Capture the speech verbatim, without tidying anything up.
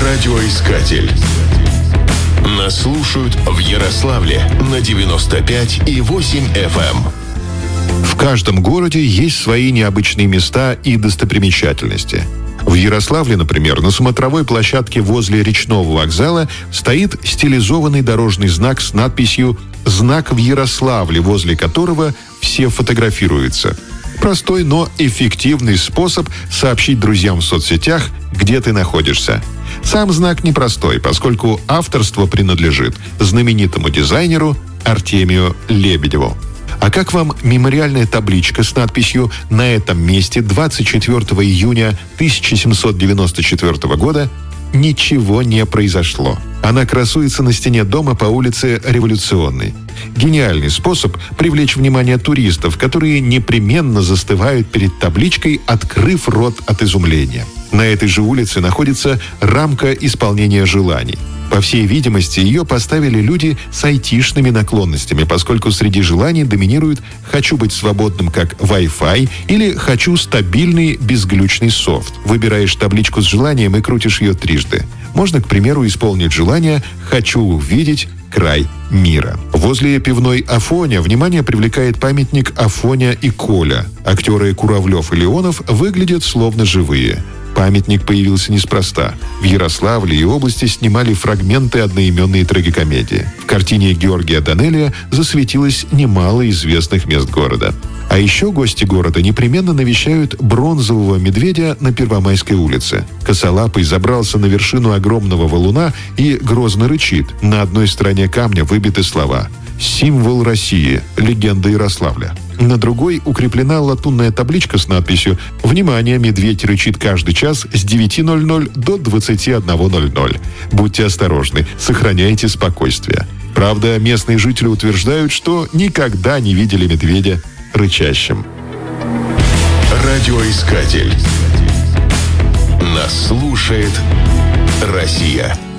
Радиоискатель. Нас слушают в Ярославле на девяносто пять и восемь эф эм. В каждом городе есть свои необычные места и достопримечательности. В Ярославле, например, на смотровой площадке возле речного вокзала стоит стилизованный дорожный знак с надписью «Знак в Ярославле», возле которого все фотографируются. Простой, но эффективный способ сообщить друзьям в соцсетях, где ты находишься. Сам знак непростой, поскольку авторство принадлежит знаменитому дизайнеру Артемию Лебедеву. А как вам мемориальная табличка с надписью «На этом месте двадцать четвёртого июня тысяча семьсот девяносто четвёртого года ничего не произошло». Она красуется на стене дома по улице Революционной. Гениальный способ привлечь внимание туристов, которые непременно застывают перед табличкой, открыв рот от изумления. На этой же улице находится рамка исполнения желаний. По всей видимости, ее поставили люди с айтишными наклонностями, поскольку среди желаний доминирует «хочу быть свободным как Wi-Fi» или «хочу стабильный безглючный софт». Выбираешь табличку с желанием и крутишь ее трижды. Можно, к примеру, исполнить желание «хочу увидеть край мира». Возле пивной «Афоня» внимание привлекает памятник Афоня и Коля. Актеры Куравлев и Леонов выглядят словно живые. Памятник появился неспроста. В Ярославле и области снимали фрагменты одноименной трагикомедии. В картине Георгия Данелия засветилось немало известных мест города. А еще гости города непременно навещают бронзового медведя на Первомайской улице. Косолапый забрался на вершину огромного валуна и грозно рычит. На одной стороне камня выбиты слова «Символ России. Легенда Ярославля». На другой укреплена латунная табличка с надписью «Внимание! Медведь рычит каждый час с девяти ноль-ноль до двадцати одного ноль-ноль. Будьте осторожны, сохраняйте спокойствие». Правда, местные жители утверждают, что никогда не видели медведя рычащим. Радиоискатель. Нас слушает Россия.